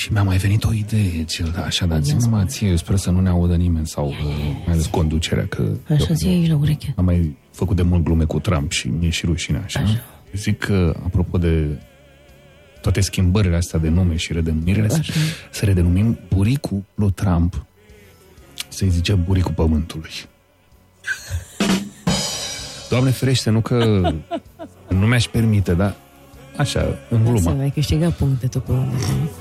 Și mi-a mai venit o idee, așa, dar zi-mă ție, eu sper să nu ne audă nimeni sau mai ales conducerea, că așa zi aici la ureche. am mai făcut de mult glume cu Trump și mi-e și rușine, așa. Zic că, apropo de toate schimbările astea de nume și redenumirile, să redenumim buricul lui Trump, să-i zice buricul pământului. Doamne ferește, nu că nu mi-aș permite, dar așa, în glumă. Să mai câștiga puncte tot pe unde.